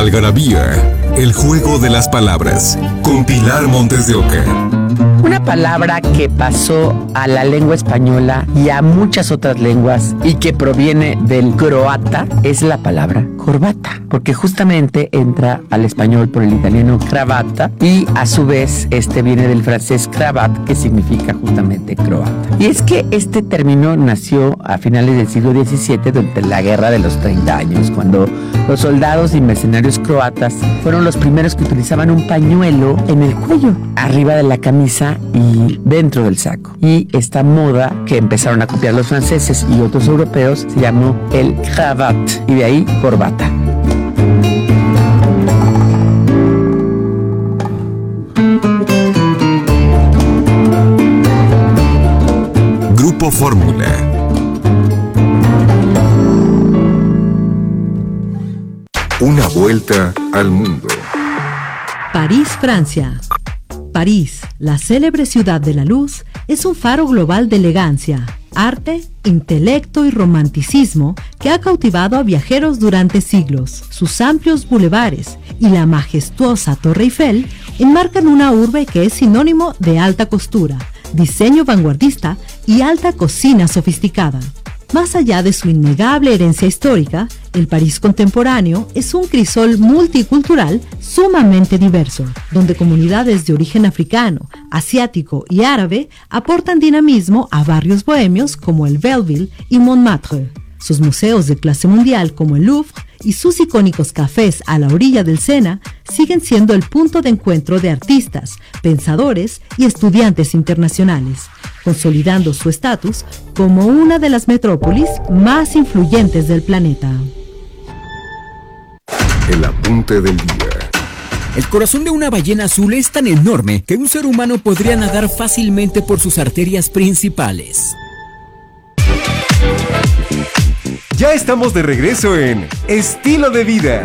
Algarabía, el juego de las palabras, con Pilar Montes de Oca. Una palabra que pasó a la lengua española y a muchas otras lenguas y que proviene del croata es la palabra corbata, porque justamente entra al español por el italiano cravata y a su vez viene del francés cravat, que significa justamente croata. Y es que este término nació a finales del siglo XVII durante la Guerra de los 30 años, cuando los soldados y mercenarios croatas fueron los primeros que utilizaban un pañuelo en el cuello, arriba de la camisa y dentro del saco. Y esta moda que empezaron a copiar los franceses y otros europeos se llamó el cravat, y de ahí corbata. Grupo Fórmula. Una vuelta al mundo. París, Francia. París, la célebre ciudad de la luz, es un faro global de elegancia, arte, intelecto y romanticismo que ha cautivado a viajeros durante siglos. Sus amplios bulevares y la majestuosa Torre Eiffel enmarcan una urbe que es sinónimo de alta costura, diseño vanguardista y alta cocina sofisticada. Más allá de su innegable herencia histórica, el París contemporáneo es un crisol multicultural sumamente diverso, donde comunidades de origen africano, asiático y árabe aportan dinamismo a barrios bohemios como el Belleville y Montmartre. Sus museos de clase mundial como el Louvre y sus icónicos cafés a la orilla del Sena siguen siendo el punto de encuentro de artistas, pensadores y estudiantes internacionales, consolidando su estatus como una de las metrópolis más influyentes del planeta. El apunte del día. El corazón de una ballena azul es tan enorme que un ser humano podría nadar fácilmente por sus arterias principales. Ya estamos de regreso en Estilo de Vida.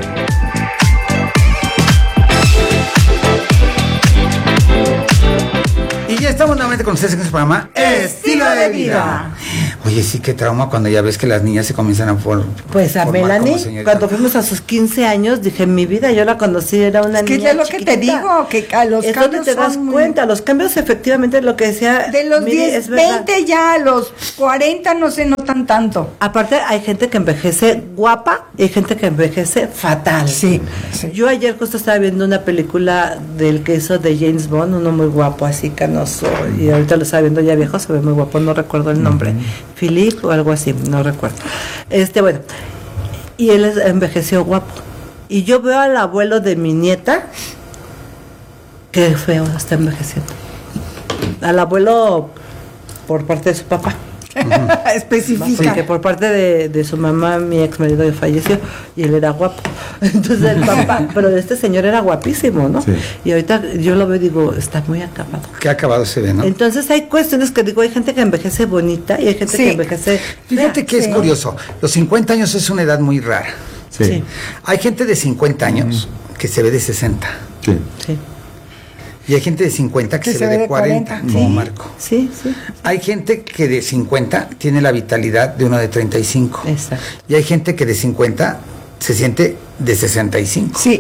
Y ya estamos nuevamente con ustedes en este programa Estilo de Vida. Oye, sí, qué trauma cuando ya ves que las niñas se comienzan a Pues a Melanie, cuando fuimos a sus 15 años, dije, en mi vida yo la conocí, era una niña es lo chiquitita. Que te digo, que a los es cambios donde te das cuenta, los cambios efectivamente lo que decía... De los 10, 20 ya a los 40 no se notan tanto. Aparte hay gente que envejece guapa y hay gente que envejece fatal. Sí. Yo ayer justo estaba viendo una película del que hizo de James Bond, uno muy guapo, así canoso, y ahorita lo estaba viendo ya viejo, se ve muy guapo, no recuerdo el nombre. Philip o algo así, no recuerdo. Bueno, y él envejeció guapo. Y yo veo al abuelo de mi nieta, que feo está envejeciendo. Al abuelo por parte de su papá. Especifica. Sí, que por parte de su mamá, mi ex marido falleció y él era guapo. Entonces el papá, pero este señor era guapísimo, ¿no? Sí. Y ahorita yo lo veo y digo, está muy acabado. Qué acabado se ve, ¿no? Entonces hay cuestiones que digo, hay gente que envejece bonita y hay gente que envejece... Fíjate que es curioso, los 50 años es una edad muy rara. Sí. Hay gente de 50 años que se ve de 60. Sí. Y hay gente de 50 que se ve de 40, como Marco. Sí. Hay gente que de 50 tiene la vitalidad de uno de 35. Exacto. Y hay gente que de 50 se siente de 65. Sí.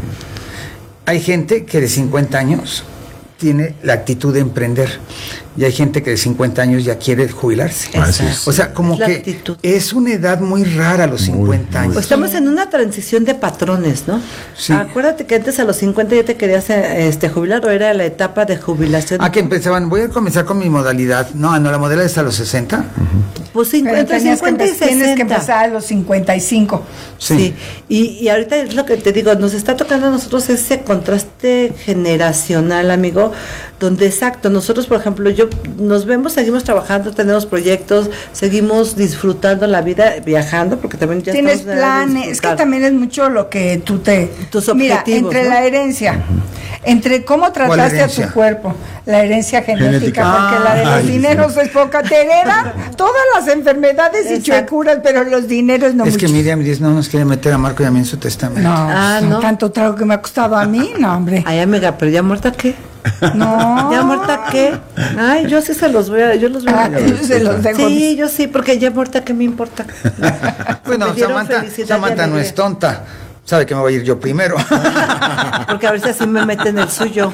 Hay gente que de 50 años tiene la actitud de emprender. Y hay gente que de 50 años ya quiere jubilarse. O sea, como que actitud. Es una edad muy rara a los 50 años. Pues estamos en una transición de patrones, ¿no? Sí. Acuérdate que antes a los 50 ya te querías jubilar, o era la etapa de jubilación. Que empezaban, voy a comenzar con mi modalidad. No, la modalidad es a los 60. Pues entre 50 y 60. Tienes que empezar a los 55. Sí. Y ahorita es lo que te digo, nos está tocando a nosotros ese contraste generacional, amigo, donde exacto, nosotros por ejemplo, nos vemos, seguimos trabajando, tenemos proyectos, seguimos disfrutando la vida, viajando, porque también ya tienes planes, es que también es mucho lo que tus objetivos, mira, entre la herencia, entre cómo trataste a tu cuerpo, la herencia genética, porque la de los dineros es poca, te hereda todas las enfermedades y chuecuras, pero los dineros no. Es mucho. Que Miriam dice, no nos quiere meter a Marco y a mí en su testamento. No. Tanto trago que me ha costado a mí, no, hombre. Ay, amiga, pero ya muerta, ¿qué? No. ¿Ya muerta qué? Ay, yo sí se los voy a... Yo los dejo. Sí, yo sí, porque ya muerta, ¿qué me importa? Bueno, Samantha no es tonta. sabe que me voy a ir yo primero. Porque a ver si así me meten el suyo.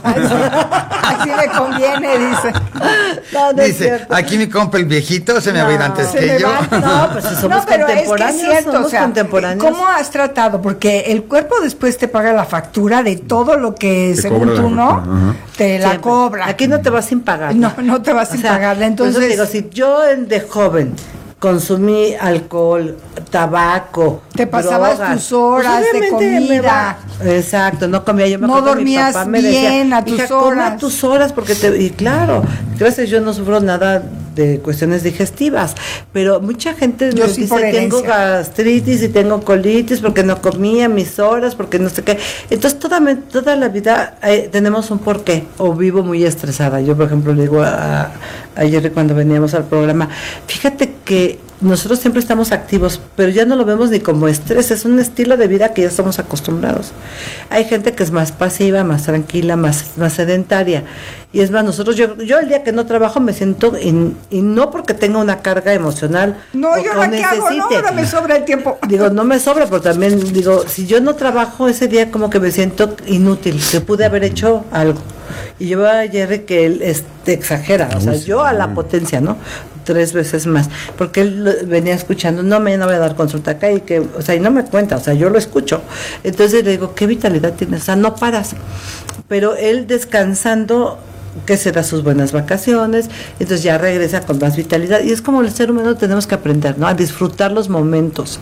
Así me conviene, dice. No, dice, aquí mi compa el viejito se me va a ir antes que yo. No, pues si somos contemporáneos, es cierto, somos contemporáneos. ¿Cómo has tratado? Porque el cuerpo después te paga la factura de todo lo que te según tú, ¿no? Te la cobra. Aquí no te vas sin pagar. No te vas sin pagarla. Entonces digo, si yo de joven consumí alcohol, tabaco, te pasabas drogas, tus horas de comida. Exacto, no comía. Yo me no dormías mi papá me bien decía, a tus horas. A tus horas porque y claro, gracias, yo no sufro nada de cuestiones digestivas, pero mucha gente me dice tengo gastritis y tengo colitis porque no comía mis horas, porque no sé qué. Entonces toda la vida tenemos un porqué, o vivo muy estresada. Yo, por ejemplo, le digo a Jerry cuando veníamos al programa, fíjate que nosotros siempre estamos activos, pero ya no lo vemos ni como estrés, es un estilo de vida que ya estamos acostumbrados. Hay gente que es más pasiva, más tranquila, más sedentaria. Y es más, nosotros, yo el día que no trabajo me siento, y no porque tenga una carga emocional. No, yo la que hago, no, ahora me sobra el tiempo. Digo, no me sobra, pero también digo, si yo no trabajo ese día como que me siento inútil, que pude haber hecho algo. Y yo a Jerry que él exagera, o sea, yo a la potencia, ¿no? 3 veces más, porque él venía escuchando, no, mañana voy a dar consulta acá y que, o sea, y no me cuenta, o sea, yo lo escucho. Entonces le digo, ¿qué vitalidad tienes? O sea, no paras. Pero él descansando, que se da sus buenas vacaciones, entonces ya regresa con más vitalidad, y es como el ser humano tenemos que aprender, ¿no? A disfrutar los momentos.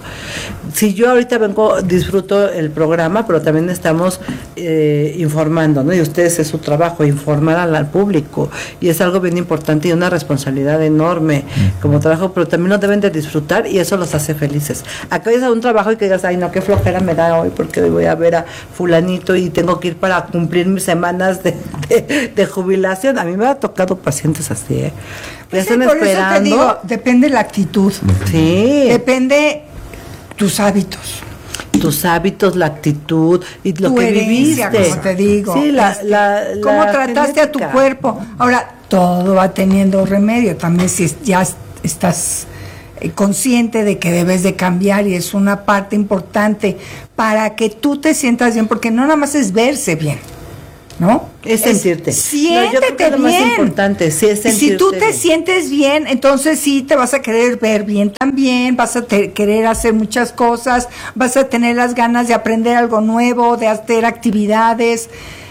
Si yo ahorita disfruto el programa, pero también estamos informando, ¿no? Y ustedes es su trabajo, informar al público, y es algo bien importante y una responsabilidad enorme como trabajo, pero también lo deben de disfrutar y eso los hace felices. Acá vayas a un trabajo y que digas, ay no, qué flojera me da hoy porque hoy voy a ver a fulanito y tengo que ir para cumplir mis semanas de jubilación. A mí me ha tocado pacientes así, ¿eh? Por eso te digo, depende la actitud. Sí. Depende tus hábitos. Tus hábitos, la actitud y lo tu que herencia, viviste. como te digo. Sí, cómo trataste a tu cuerpo. Ahora, todo va teniendo remedio. También si ya estás consciente de que debes de cambiar, y es una parte importante para que tú te sientas bien, porque no nada más es verse bien, ¿no? Es sentirte. Siéntete lo bien. Más importante, sí, es sentirte. Y si tú te bien. Sientes bien, entonces sí te vas a querer ver bien también, vas a querer hacer muchas cosas, vas a tener las ganas de aprender algo nuevo, de hacer actividades.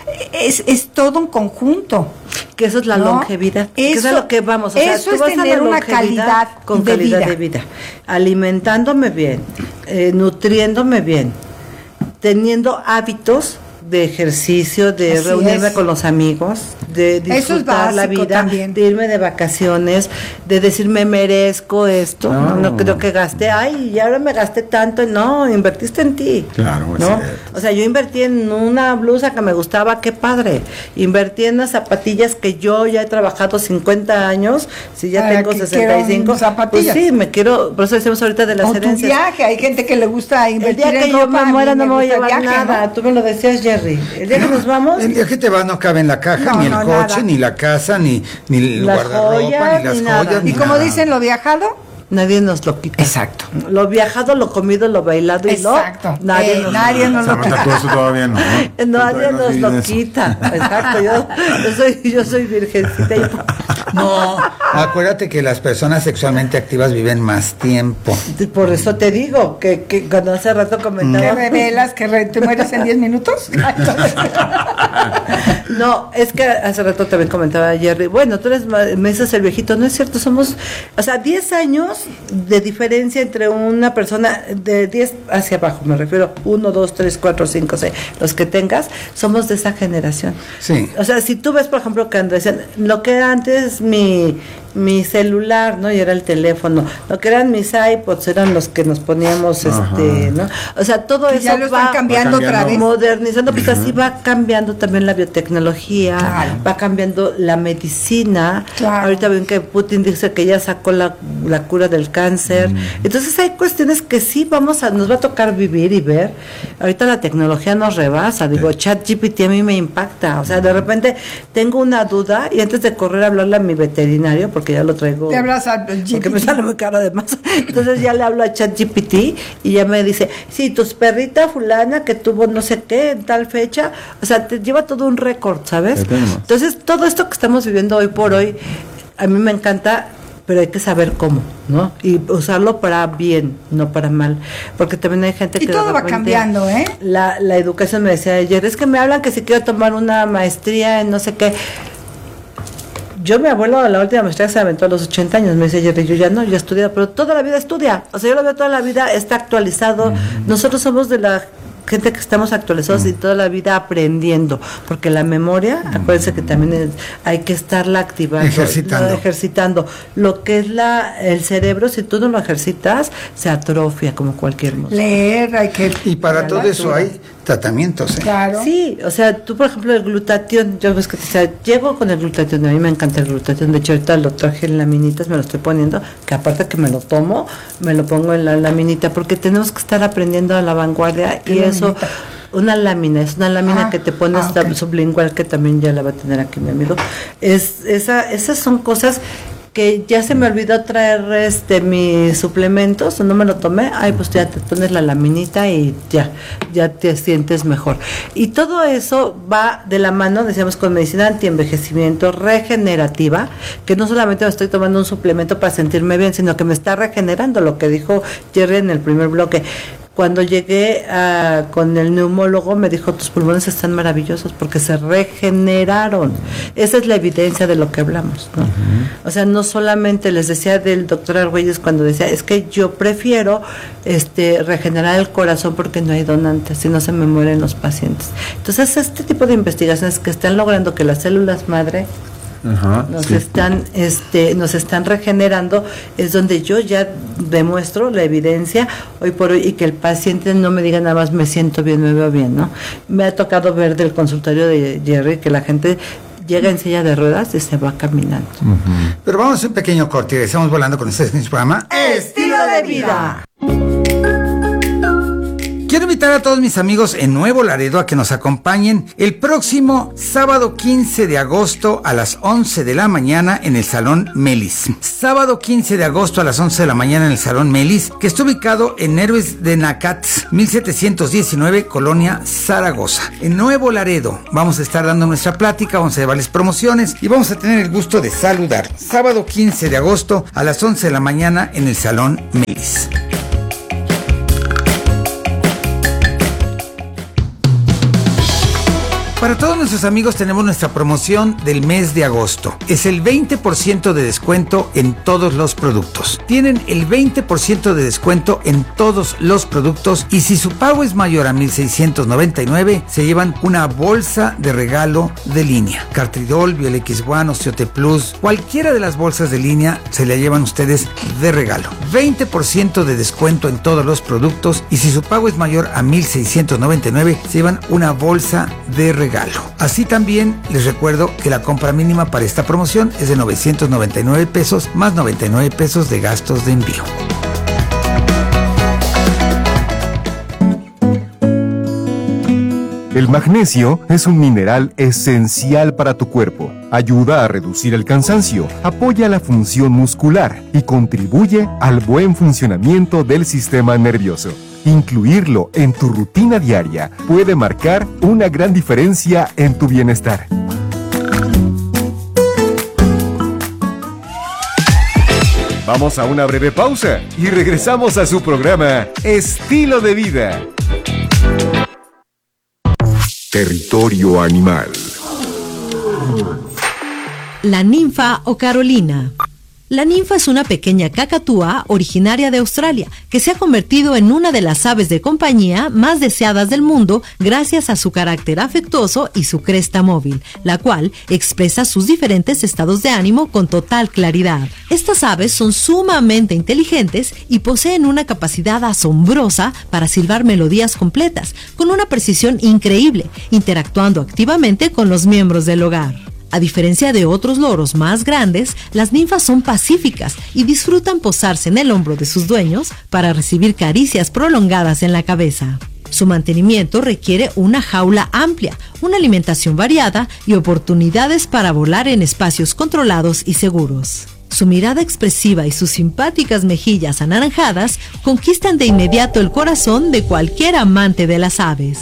Es todo un conjunto. Que eso es la longevidad. Eso es a lo que vamos. O sea, eso es tener una calidad con calidad de vida. Alimentándome bien, nutriéndome bien, teniendo hábitos de ejercicio, de así reunirme con los amigos, de disfrutar la vida, también. De irme de vacaciones, de decir me merezco esto, no creo que gasté, y ahora me gasté tanto, no, invertiste en ti. Claro, ¿no? O sea, yo invertí en una blusa que me gustaba, qué padre. Invertí en unas zapatillas que yo ya he trabajado 50 años, si ya tengo 65, pues sí, me quiero, por eso decimos ahorita de las herencias. Tu viaje, hay gente que le gusta invertir en ropa. El día que yo me muera no me voy a llevar nada, ¿no? Tú me lo decías, Jerry. El día que nos vamos, el día que te vas no cabe en la caja, ni el coche, nada. Ni la casa, ni el guardarropa, ni las joyas. Y como dicen, lo viajado, nadie nos lo quita. Exacto. Lo viajado, lo comido, lo bailado y exacto. Nadie nos lo quita. Eso todavía no. Nadie nos lo quita. Exacto. Yo soy virgencita. No, acuérdate que las personas sexualmente activas viven más tiempo. Por eso te digo que cuando hace rato comentaba. ¿Qué revelas? ¿Que te mueres en 10 minutos? No, es que hace rato también comentaba Jerry, bueno, tú eres, me dices el viejito, no es cierto, somos, 10 años de diferencia entre una persona, de 10 hacia abajo, me refiero, 1, 2, 3, 4, 5, 6, los que tengas, somos de esa generación. Sí. O sea, si tú ves, por ejemplo, que Andrés, lo que era antes mi celular, ¿no? Y era el teléfono. Lo que eran mis iPods eran los que nos poníamos, ¿no? O sea, todo eso ya lo están cambiando otra vez. Modernizando, pues así va cambiando también la biotecnología, claro. Va cambiando la medicina. Claro. Ahorita ven que Putin dice que ya sacó la cura del cáncer. Entonces hay cuestiones que sí nos va a tocar vivir y ver. Ahorita la tecnología nos rebasa. Digo, ChatGPT a mí me impacta. O sea, de repente tengo una duda y antes de correr a hablarle a mi veterinario, porque porque ya lo traigo. Te hablas al GPT. Porque me sale muy caro además. Entonces ya le hablo a ChatGPT y ya me dice, sí, tu perrita fulana que tuvo no sé qué en tal fecha, o sea, te lleva todo un récord, ¿sabes? Entonces todo esto que estamos viviendo hoy por hoy, a mí me encanta, pero hay que saber cómo, ¿no? Y usarlo para bien, no para mal, porque también hay gente que... Y todo va cambiando, ¿eh? La educación, me decía ayer, es que me hablan que si quiero tomar una maestría en no sé qué. Yo, mi abuelo, la última maestría se aventó a los 80 años, me dice Jerry, yo ya no, yo he estudiado, pero toda la vida estudia, o sea, yo lo veo toda la vida, está actualizado, nosotros somos de la gente que estamos actualizados y toda la vida aprendiendo, porque la memoria, acuérdense que también hay que estarla activando, ejercitando. Lo que es el cerebro, si tú no lo ejercitas, se atrofia como cualquier músculo. Leer, hay que... Y para todo eso hay tratamientos, ¿eh? Claro. Sí, o sea, tú por ejemplo el glutatión, yo ves que te decía, llego con el glutatión, a mí me encanta el glutatión, de hecho ahorita lo traje en laminitas, me lo estoy poniendo, que aparte que me lo tomo, me lo pongo en la laminita, porque tenemos que estar aprendiendo a la vanguardia y eso... Una lámina, es una lámina que te pones sublingual, que también ya la va a tener aquí mi amigo. Esas son cosas que ya se me olvidó traer mis suplementos, o no me lo tomé, pues ya te pones la laminita y ya te sientes mejor. Y todo eso va de la mano, decíamos, con medicina antienvejecimiento regenerativa, que no solamente me estoy tomando un suplemento para sentirme bien, sino que me está regenerando, lo que dijo Jerry en el primer bloque. Cuando llegué con el neumólogo me dijo, tus pulmones están maravillosos porque se regeneraron. Esa es la evidencia de lo que hablamos, ¿no? O sea, no solamente les decía del doctor Argüelles cuando decía, es que yo prefiero regenerar el corazón porque no hay donantes, si no se me mueren los pacientes. Entonces, este tipo de investigaciones que están logrando que las células madre nos están regenerando, es donde yo ya demuestro la evidencia hoy por hoy, y que el paciente no me diga nada más me siento bien, me veo bien, ¿no? Me ha tocado ver del consultorio de Jerry que la gente llega en silla de ruedas y se va caminando. Pero vamos a hacer un pequeño corte y estamos volando con este programa Estilo de Vida. Quiero invitar a todos mis amigos en Nuevo Laredo a que nos acompañen el próximo sábado 15 de agosto a las 11 de la mañana en el Salón Melis. Sábado 15 de agosto a las 11 de la mañana en el Salón Melis, que está ubicado en Héroes de Nacatz, 1719, Colonia Zaragoza. En Nuevo Laredo vamos a estar dando nuestra plática, vamos a llevarles promociones y vamos a tener el gusto de saludar. Sábado 15 de agosto a las 11 de la mañana en el Salón Melis. Para todos nuestros amigos tenemos nuestra promoción del mes de agosto. Es el 20% de descuento en todos los productos. Tienen el 20% de descuento en todos los productos y si su pago es mayor a 1,699, se llevan una bolsa de regalo de línea. Cartridol, BioLX1, Osteote Plus, cualquiera de las bolsas de línea se la llevan ustedes de regalo. 20% de descuento en todos los productos y si su pago es mayor a 1,699, se llevan una bolsa de regalo. Así también les recuerdo que la compra mínima para esta promoción es de 999 pesos más 99 pesos de gastos de envío. El magnesio es un mineral esencial para tu cuerpo. Ayuda a reducir el cansancio, apoya la función muscular y contribuye al buen funcionamiento del sistema nervioso. Incluirlo en tu rutina diaria puede marcar una gran diferencia en tu bienestar. Vamos a una breve pausa y regresamos a su programa Estilo de Vida. Territorio animal. La ninfa o Carolina. La ninfa es una pequeña cacatúa originaria de Australia que se ha convertido en una de las aves de compañía más deseadas del mundo gracias a su carácter afectuoso y su cresta móvil, la cual expresa sus diferentes estados de ánimo con total claridad. Estas aves son sumamente inteligentes y poseen una capacidad asombrosa para silbar melodías completas, con una precisión increíble, interactuando activamente con los miembros del hogar. A diferencia de otros loros más grandes, las ninfas son pacíficas y disfrutan posarse en el hombro de sus dueños para recibir caricias prolongadas en la cabeza. Su mantenimiento requiere una jaula amplia, una alimentación variada y oportunidades para volar en espacios controlados y seguros. Su mirada expresiva y sus simpáticas mejillas anaranjadas conquistan de inmediato el corazón de cualquier amante de las aves.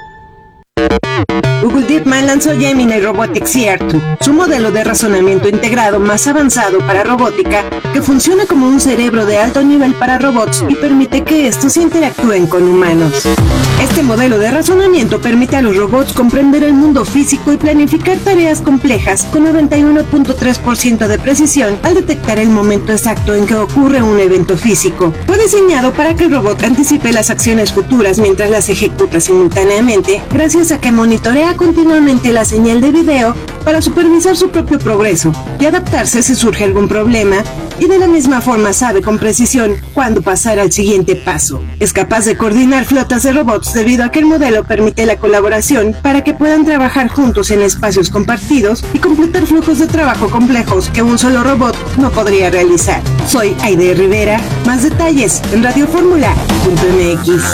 Google DeepMind lanzó Gemini Robotics CR2, su modelo de razonamiento integrado más avanzado para robótica, que funciona como un cerebro de alto nivel para robots y permite que estos interactúen con humanos. Este modelo de razonamiento permite a los robots comprender el mundo físico y planificar tareas complejas con 91.3% de precisión al detectar el momento exacto en que ocurre un evento físico. Fue diseñado para que el robot anticipe las acciones futuras mientras las ejecuta simultáneamente, gracias a que monitorea continuamente la señal de video para supervisar su propio progreso y adaptarse si surge algún problema, y de la misma forma sabe con precisión cuándo pasar al siguiente paso. Es capaz de coordinar flotas de robots debido a que el modelo permite la colaboración para que puedan trabajar juntos en espacios compartidos y completar flujos de trabajo complejos que un solo robot no podría realizar. Soy Aide Rivera, más detalles en radioformula.mx.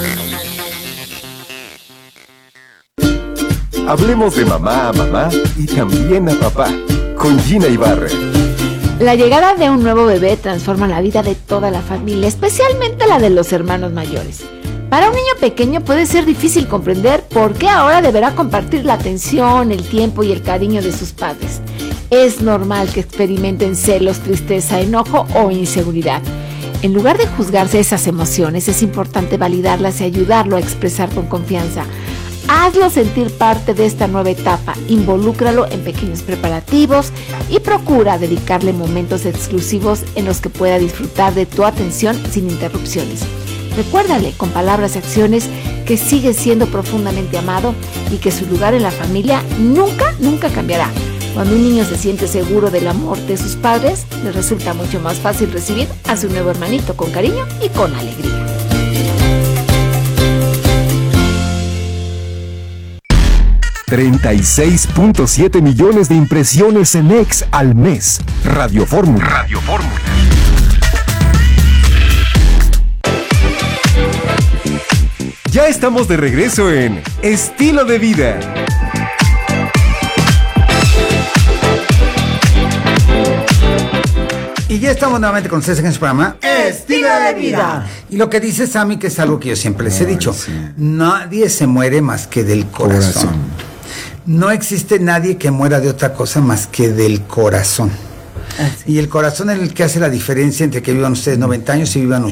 Hablemos de mamá a mamá y también a papá, con Gina Ibarra. La llegada de un nuevo bebé transforma la vida de toda la familia, especialmente la de los hermanos mayores. Para un niño pequeño puede ser difícil comprender por qué ahora deberá compartir la atención, el tiempo y el cariño de sus padres. Es normal que experimenten celos, tristeza, enojo o inseguridad. En lugar de juzgarse esas emociones, es importante validarlas y ayudarlo a expresar con confianza. Hazlo sentir parte de esta nueva etapa, involúcralo en pequeños preparativos y procura dedicarle momentos exclusivos en los que pueda disfrutar de tu atención sin interrupciones. Recuérdale con palabras y acciones que sigue siendo profundamente amado y que su lugar en la familia nunca cambiará. Cuando un niño se siente seguro del amor de sus padres, le resulta mucho más fácil recibir a su nuevo hermanito con cariño y con alegría. 36.7 millones de impresiones en X al mes. Radio Fórmula. Ya estamos de regreso en Estilo de Vida. Y ya estamos nuevamente con ustedes en este programa Estilo de Vida. Y lo que dice Sammy, que es algo que yo siempre les he dicho, nadie se muere más que del corazón. No existe nadie que muera de otra cosa más que del corazón. Y el corazón es el que hace la diferencia entre que vivan ustedes 90 años y vivan